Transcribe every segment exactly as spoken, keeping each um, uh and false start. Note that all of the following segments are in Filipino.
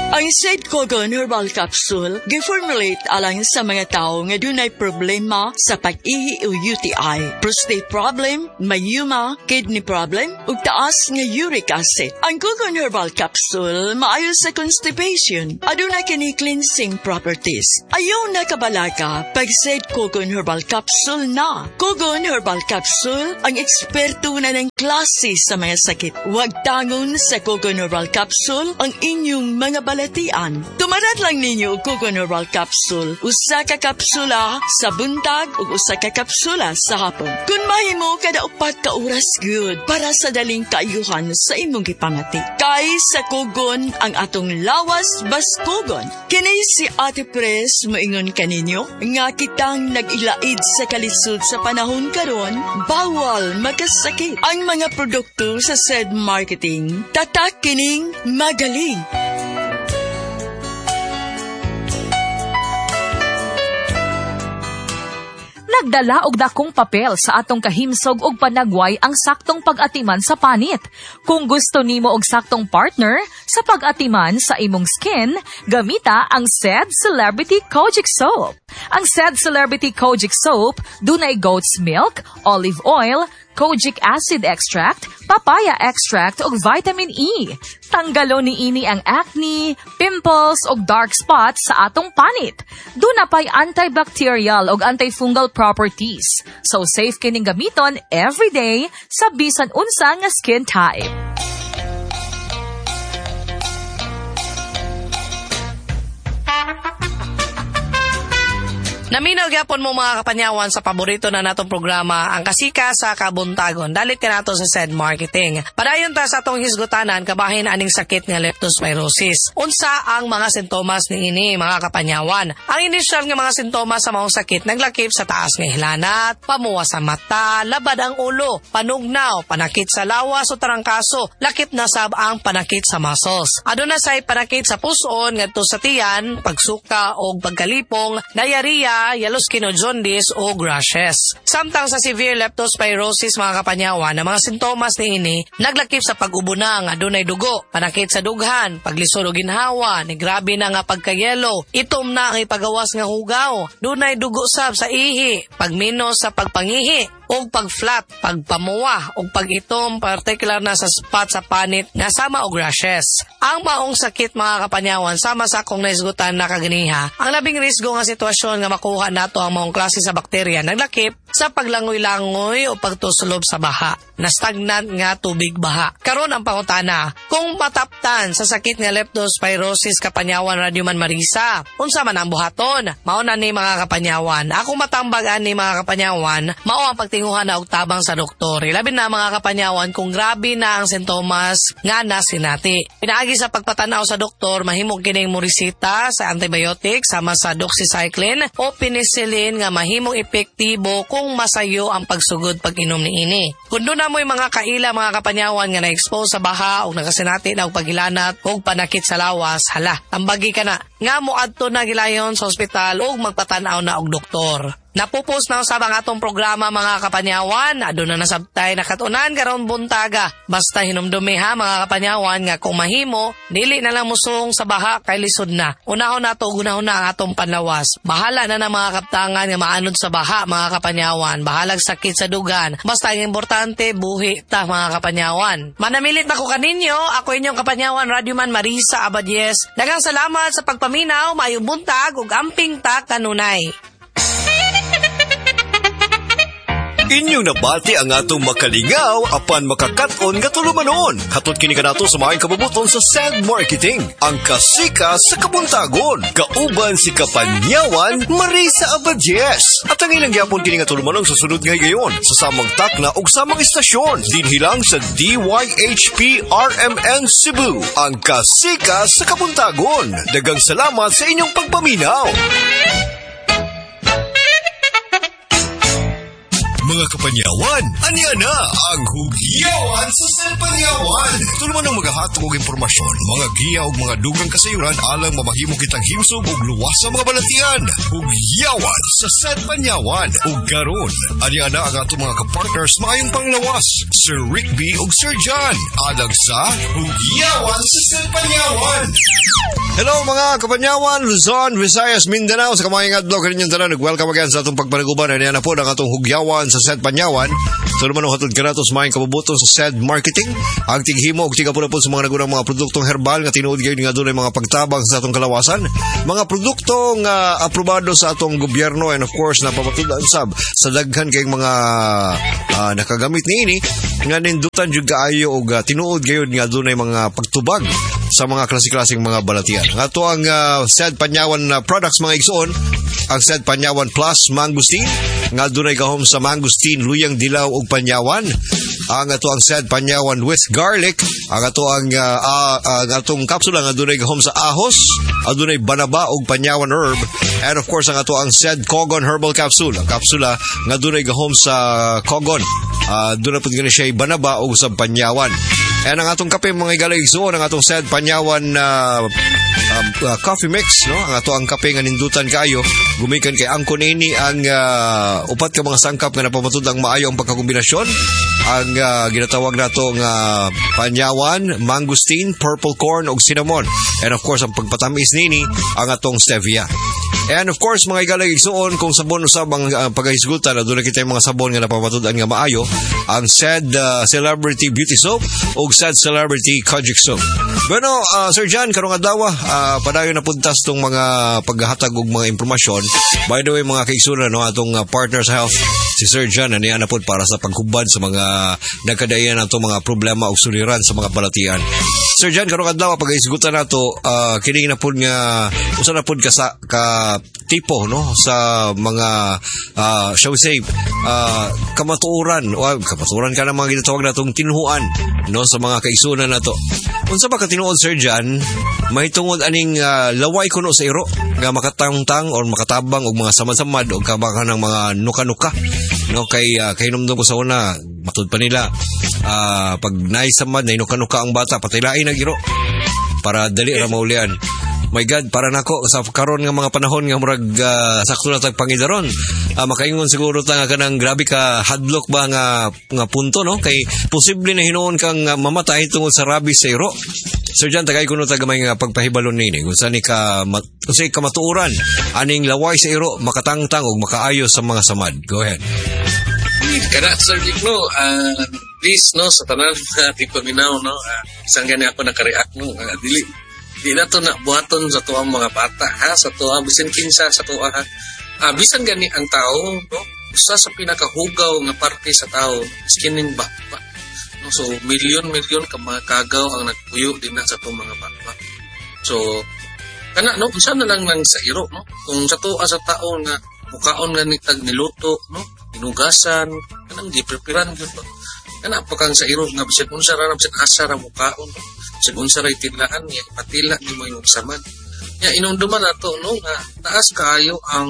Ang Said Kogon Herbal Capsule giformulate alang sa mga tao nga dunay problema sa pag-ihi o U T I, prostate problem, mayuma, kidney problem, ug taas nga uric acid. Ang Kogon Herbal Capsule maayo sa constipation. Aduna kini cleansing properties. Ayaw na kabalaka pag Said Kogon Herbal Capsule na. Kogon Herbal Capsule ang eksperto na ng klase sa mga sakit. Huwag tangon sa Kogon Herbal Capsule ang inyong mga balatian. Tumarat lang ninyo Kogon Herbal Capsule. Usa ka kapsula sa buntag ug usa ka kapsula sa hapon. Kung mahimo kada upat ka oras good para sa daling kaayuhan sa imong gipamati. Kay sa Kogon ang atong lawas baskogon. Kini si Ate Pres moingon kaninyo nga kitang nag-ilaid sa kalisod sa panahon karon, bawal magkasakit. Ang mga produkto sa said marketing tatak kining magaling. Nagdala og dakong papel sa atong kahimsog og panagway ang saktong pag-atiman sa panit. Kung gusto nimo og saktong partner sa pag-atiman sa imong skin, gamita ang Said Celebrity Kojic Soap. Ang Said Celebrity Kojic Soap dunay goat's milk, olive oil, kojic acid extract, papaya extract ug vitamin E. Tanggalo niini ang acne, pimples ug dark spots sa atong panit. Duna pay antibacterial ug antifungal properties. So safe kining gamiton every day sa bisan unsa nga skin type. Naminaw gyapon mo mga kapanyawan sa paborito na natong programa, ang kasika sa kabuntagon. Dalit ka nato sa said marketing. Padayon ta sa atong hisgutanan kabahin aning sakit nga leptospirosis. Unsa ang mga sintomas niini mga kapanyawan? Ang inisyal nga mga sintomas sa maong sakit naglakip sa taas nga hilanat, pamuwa sa mata, labad ang ulo, panugnaw, panakit sa lawas o tarangkaso, lakip na sab ang panakit sa muscles. Aduna say panakit sa puson ngadto sa tiyan, pagsuka o pagkalipong, diarrhea, yellow skin o jaundice o rashes. Samtang sa severe leptospirosis mga kapanyawan, ang mga sintomas niini naglakip sa pag-ubuna nga adunay dugo, panakit sa dughan, paglisod o ginhawa, ni grabe na nga pagkayelo, itom na ang ipagawas nga hugaw, dunay dugo sab sa ihi, pagminos sa pagpangihi, o pag-flat, pagpamuwa, o pag-itom, particular na sa spot sa panit nga sama og rashes. Ang maong sakit mga kapanyawan, sama sa akong naisgutan na kaganiha, ang labing risgo nga sitwasyon nga makuha nato ang maong klase sa bakterya naglakip sa paglangoy-langoy o pagtuslob sa baha, na stagnant nga tubig baha. Karon ang pangutana, kung mataptan sa sakit nga leptospirosis kapanyawan Radyo Man Marisa, unsa man ang buhaton? Mao na ni mga kapanyawan. Ako matambag ani mga kapanyawan, mao ang pag tinguhan na og tabang sa doktor. Labi na mga kapanyawan kung grabe na ang sintomas nga nasinati. Pinaagi sa pagpatanaw sa doktor, mahimong kining morisita sa antibiotic sama sa doxycycline o penicillin nga mahimong epektibo kung masayo ang pagsugod pag-inom niini. Kung doon na mo'y mga kaila mga kapanyawan nga na-expose sa baha o nakasinati na og pagilanat o panakit sa lawas, hala, tambagi ka na. Nga mo adto na gilayon sa ospital o magpatanaw na og doktor. Napupos na sa mga atong programa mga kapanyawan, aduna na sabtay nakatunan karon buntaga. Basta hinumdumi ha mga kapanyawan nga kung mahimo, dili na lang musong sa baha kay lisod na. Unahon nato gunahon na ang atong panlawas. Bahala na na mga kaptangan nga maanod sa baha mga kapanyawan, bahalag sakit sa dugan. Basta ang importante buhi ta mga kapanyawan. Manamilit na ko kaninyo, ako inyong kapanyawan Radyo Man Marisa Abadies. Daghang salamat sa pagpaminaw, maayong buntag ug amping ta kanunay. Inyong nabati ang atong makalingaw apan makakaton nga tulumanon. Hatod kini kanato sa maayong kabubuton sa Said Marketing, ang kasika sa kabuntagon. Kauban si Kapanyawan Marisa Abadies. At ang ilang gyapon kini nga tulumanon sa sunod nga gayon sa samang takna ug samang istasyon dinhi lang sa D Y H P R M N Cebu, ang kasika sa kabuntagon. Daghang salamat sa inyong pagpaminaw. Mga kapanyawan, aniya na ang Hugyawan sa Senpanyawan. Tuluman ang maghahatog og impormasyon, mga giya ug mga dugang kasayuran alang mamahimong kitang himsog ug luwas sa mga balatian. Hugyawan sa Senpanyawan. Ug karon, aniya na ang atong mga kapartners maayong panglawas, Sir Rick B ug Sir John, alang sa Hugyawan sa Senpanyawan. Hello mga kapanyawan, Luzon, Visayas, Mindanao, sa kamayang adlaw kaninyang tanan. Welcome again sa atong pagpaniguban. Ano yan na po ang atong hugyawan sa S E D Panyawan. So naman hatod ka nato sa mayang kabubuton sa S E D Marketing. Ang tighimo og tiga po sa mga nagunang mga produktong herbal nga tinuod gayon nga doon ay mga pagtabang sa atong kalawasan. Mga produktong uh, aprobado sa atong gobyerno and of course napamatudan sab sa daghan kayong mga uh, nakagamit niini nga nindutan jud kaayo og uh, tinuod gayon nga doon ay mga pagtubag sa mga klase-klaseng mga balatian. Nga to ang uh, S E D Panyawan uh, products mga igsoon, ang S E D Panyawan Plus Mangosteen, nga dunay gahom sa mangosteen, luyang dilaw ug panyawan. Ang ato ang S E D Panyawan with garlic, ang ato ang uh, uh, ang atong kapsula nga dunay gahom sa ahos, ang dunay banaba ug panyawan herb, and of course ang ato ang S E D Cogon Herbal Capsule, ang kapsula nga dunay gahom sa cogon. Uh, dunay pud gani siya banaba ug sa panyawan. And ang atong kape mga igalay igsoon, ang atong S E D Panyawan uh, uh, uh, coffee mix, no? Ang ato ang kape nga nindutan kayo, gumikan kay angkon ini ang uh, upat ka mga sangkap nga napamatud-ang maayo ang pagkakombinasyon. Ang uh, ginatawag nato nga uh, panyawan, mangosteen, purple corn ug cinnamon. And of course ang pagpatamis nini ang atong stevia. And of course mga igalay igsoon, kung sabon usab ang uh, paghisgutan, aduna kita yung mga sabon nga napamatud-an nga maayo, ang S E D uh, Celebrity Beauty Soap ug S E D Celebrity Kojic Soap. Bueno, uh, Sir John, karong adlaw uh, padayon na puntas tong mga paghatag og mga impormasyon. By the way mga kaigsunan, no, atong uh, partner sa health si Sir John aniya na pud para sa paghubad sa mga nagkadayan ato mga problema ug suliran sa mga balatian. Sir John, karong adlaw paghisgutan nato uh, kini na pud nga usa na pud ka sa ka tipo, no, sa mga uh, shall we say uh, kamatuoran o uh, kamatuoran ka na mga ginatawag natong tinhuan, no, sa mga kaigsunan nato. Unsa ba ka tinuod, Sir John, mahitungod aning uh, laway kuno sa iro nga makatangtang or makatabang og mga samad-samad o kabakan ng mga nuka-nuka, no, kay uh, kay numdum ko sa una matud pa nila uh, pag naisamad na nuka-nuka ang bata patilain na giro para dali ra maulian. My God, para nako sa karon nga mga panahon nga murag uh, sakto na tag pangidaron. Uh, makaingon siguro ta nga kanang grabe ka hadlock ba nga nga punto, no, kay posible na hinuon kang uh, mamatay tungod sa rabies sa iro. Sir John, tagay kuno tagamay nga pagpahibalon nini kung saan ni ka mat, unsay kamatuoran aning laway sa iro makatangtang og makaayo sa mga samad. Go ahead. Kana Sir Dick, no, uh, please, no, sa tanan uh, di paminaw, no, uh, isang gani ako nakareact, no, uh, dili di na to na buhaton sa tuwang mga bata, ha, sa tuwang bisan kinsa sa tuwa, ha, uh, bisan gani ang tao, no, usa sa pinakahugaw nga parte sa tao skining bata, no, so milyon-milyon ka mga kagaw ang nagpuyo din na sa tuwang mga bata. So kana, no, unsa na lang nang sa iro, no, kung sa tuwa sa tao nga mukaon nga ni tag niluto, no, inugasan kanang gipreparean gyud, no, kana pa kang sa iro nga bisan unsa ra bisan asa ra mukaon, no, bisan unsa ra tilaan niya patila ni mo yung samad ya inumduman nato, no, nga taas kaayo ang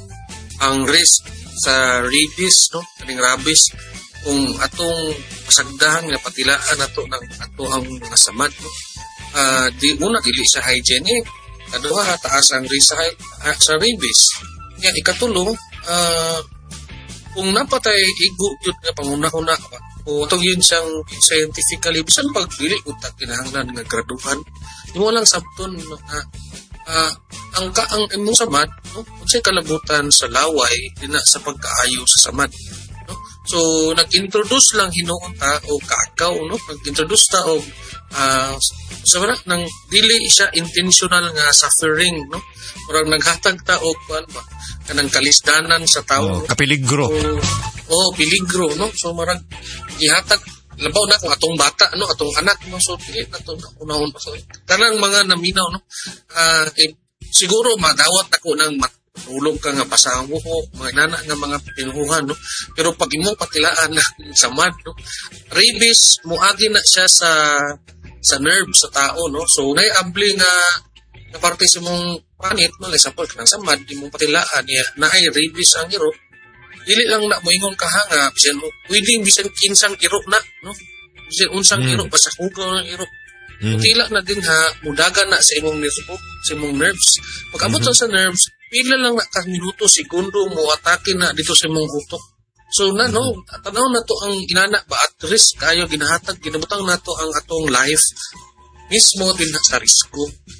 ang risk sa rabies, no, kaning rabies kung atong pasagdahan nga patilaan nato ng ato ang mga samad, no. Uh, di una dili sa hygienic, kaduha taas ang risk sa, uh, sa rabies. Ya ikatulong, uh, kung napatay igo jud nga panguna-una ba o itong yun siyang scientifically bisan pag dili utak kinahanglan nga graduhan di mo lang sabton na uh, ang ka ang imong samad, no, unsay kalabutan sa laway dina sa pagkaayo sa samad, no. So nag-introduce lang hinuon ta o kaagaw, no, nag-introduce ta og uh, sa wala nang dili siya intentional nga suffering, no, murag naghatag ta og kuan ba kanang kalisdanan sa tawo, oh, kapiligro. O oh, piligro, no, so marag gihatag labaw na kung atong bata, no, atong anak, no, so dili na to unahon pa so kanang mga naminaw, no, uh, eh, siguro madawat ako ng matulog ka nga pasawo ko mga nana nga mga pinuhuhan, no, pero pag imo patilaan na samad, no, rabies muagi na siya sa sa nerve sa tao, no, so naiabli nga na parte sa mong panit, no, like support ng samad di mo patilaan niya na ay rabies ang iro, dili lang na moingon ka hanga bisan pwedeng bisan kinsang iro na, no, bisan unsang mm. iro basta hugaw ng iro, mm. tila na din ha mudaga na sa imong nerve, sa imong nerves pag abot mm-hmm. sa nerves pila lang na ka minuto segundo mo atake na dito sa imong utok. So na, no, tanaw na to ang inana ba at risk kayo ginahatag ginabutang nato ang atong life mismo din sa risko.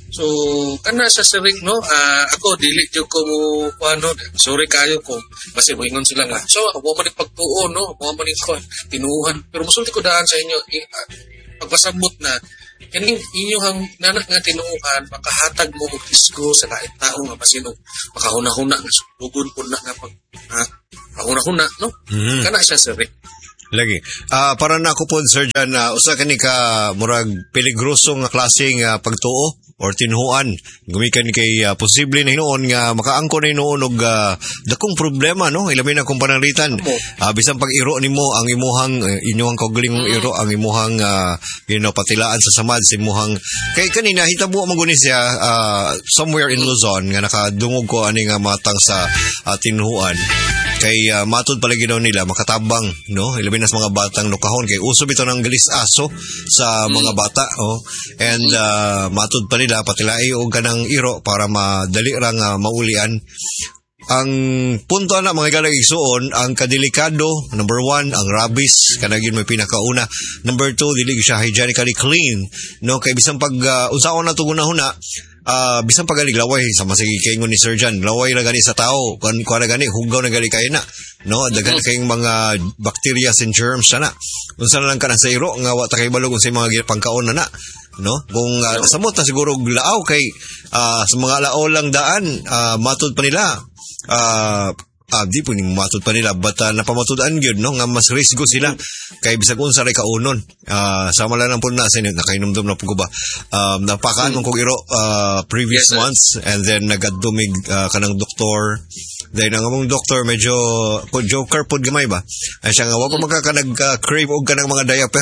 So, kana sa sirik, no? Uh, ako, dili jud ko mo, ano, sorry kayo ko. Kasi moingon sila nga. So, mo man pagtuo, no? Mo man ko tinuhan. Pero musulti ko daan sa inyo, eh, uh, pagpasabot na, kaning inyong nanak nga tinuuhan, makahatag mo og isgo sa lain tao nga basin og makahuna-huna nga subugon po na nga pag uh, makahuna-huna, no? Mm-hmm. Kana siya sirik. Lagi. Ah, uh, para na ako po, Sir Jan, uh, usa kani ka murag peligroso nga klaseng uh, pagtuo or tinuhuan. Gumikan kay uh, posible na hinuon nga makaangko na hinuon og uh, dakong problema, no? Ilabi na kung pananglitan. Uh, bisan pag iro nimo ang imuhang uh, inyong kaugaling mm. iro ang imuhang uh, you know, patilaan sa samad sa imuhang kay kanina hitabo man guni siya uh, somewhere in Luzon nga nakadungog ko ani nga matang sa uh, tinuhuan. Kay uh, matod palagi daw nila makatabang, no? Ilabi na sa mga batang nukahon kay uso bitaw ng galis aso sa mga bata, oh. And uh, matod pa nila patilai og kanang iro para madali ra nga maulian. Ang punto na mga galang igsuon, ang kadelikado, number one, ang rabies, kanagin may pinakauna. Number two, dili siya hygienically clean, no? Kay bisan pag uh, unsaon na tuguna-huna, Uh, bisan pagalig laway sa masigi kaingon ni Sir Jan, laway na gani sa tao, kun kuha na gani hugaw na gali kay na, no? Dagan kayong mga bacteria and germs sana. Unsa na lang kana sa iro nga wa ta kay balog sa mga pangkaon na na, no? Kung uh, samot ta siguro laaw kay uh, sa mga lao lang daan, uh, matod pa nila. Uh, Ah, di po ni matod pa nila but uh, napamatudan gyud, no, nga mas risgo sila kay bisag unsa ray kaunon. Ah, uh, sama lang po na sa inyo nakainomdom na po ko ba. Um napakaan mm. kog iro uh, previous yes, months and then nagadumig uh, kanang doktor. Dahil ang among doktor medyo ko joker pod gamay ba. Ay siya nga wa pa magkakanag uh, crave og kanang mga diaper.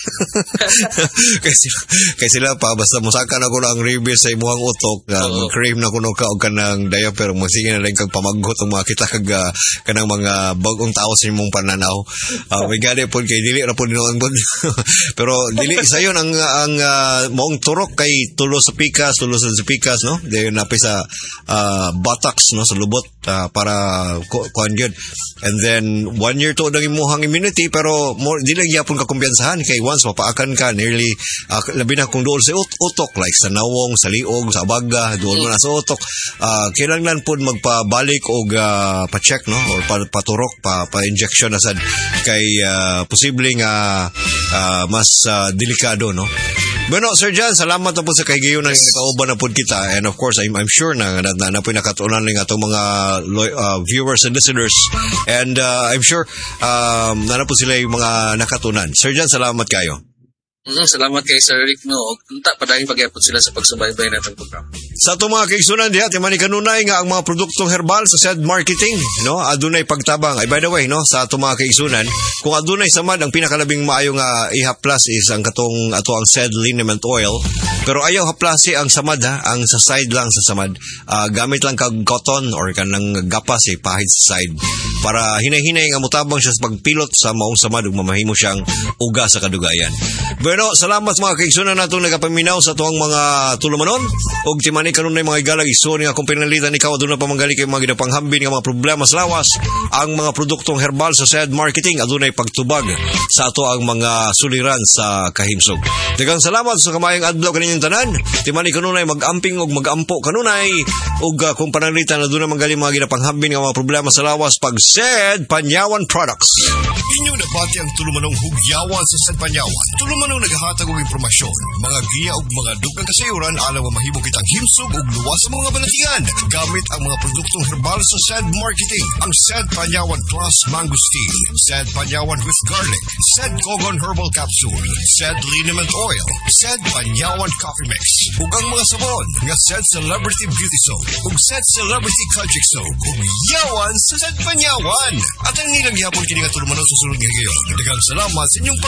kay sila, kay sila pa basta musaka na ko ang rabies sa imuhang utok, uh, uh, crave na kuno ka og kanang diaper mo sige na lang kag pamaggot og makita kag uh, kanang mga bagong tao sa imong pananaw. Uh, may gani po kay dili ra po dinoon po. Pero dili sayon ang ang uh, moong turok kay tulo sa pikas, tulo sa pikas, no? Dahil napay sa uh, buttocks, no, sa lubot uh, para kuan gyud. And then one year to ang imuhang immunity pero more dili gyapon ka kumpiyansahan kay once mapaakan ka nearly uh, labi na kung dool sa ut- utok like sa nawong, sa liog, sa abaga, dool mo na sa utok. Uh, kailangan po magpabalik og uh, pa-check, no, or paturok pa pa-injection na sad kay uh, posibleng uh, uh, mas uh, delikado, no. Bueno, Sir Jan, salamat na po sa kahigayon na kauban na po kita, and of course I'm I'm sure na na, na, na po nakatunan ng atong mga uh, viewers and listeners, and uh, I'm sure um, na na po sila yung mga nakatunan. Sir Jan, salamat kayo. Mm, salamat kay Sir Rick, no. Unta padayong pagyapon sila sa pagsubaybay natong program. Sa itong mga kaigsunan diha, timani kanunay nga ang mga produktong herbal sa S E D Marketing, no, adunay pagtabang. Ay, by the way, no, sa itong mga kaigsunan, kung adunay samad, ang pinakalabing maayo nga i-haplas is ang katong ato ang S E D liniment oil. Pero ayaw haplasi ang samad, ha, ang sa side lang sa samad. Uh, gamit lang kag cotton or kanang gapas, eh, pahid sa side. Para hinay-hinay nga mutabang siya sa pagpilot sa maong samad ug mamahimo siyang uga sa kadugayan. Bueno, salamat mga kaigsunan natong nagapaminaw sa tuwang mga tulumanon. Og timani kanunay mga igalag isuon nga kung pinalitan ikaw aduna pa manggali kay mga ginapanghambin nga mga problema sa lawas. Ang mga produktong herbal sa S E D Marketing adunay pagtubag sa ato ang mga suliran sa kahimsog. Daghang salamat sa kamayang adlaw kaninyong tanan. Timani kanunay magamping og magampo kanunay og uh, kung pananglitan aduna manggali mga ginapanghambin nga mga problema sa lawas pag S E D Panyawan Products. Inyong nabati ang tulumanong hugyawan sa S E D Panyawan. Tulumanong naghatag og impormasyon, mga giya ug mga dugang kasayuran alang mahimo kitang himsog ug luwas sa mga balatigan gamit ang mga produktong herbal sa S E D Marketing. Ang S E D Panyawan Plus Mangosteen, S E D Panyawan with Garlic, S E D Kogon Herbal Capsule, S E D Liniment Oil, S E D Panyawan Coffee Mix, ug ang mga sabon nga S E D Celebrity Beauty Soap ug S E D Celebrity Kojic Soap ug yawan sa S E D Panyawan. At ang nilang gihapon kini nga tulumanon sa sulod nga gayon. Daghang salamat sa inyong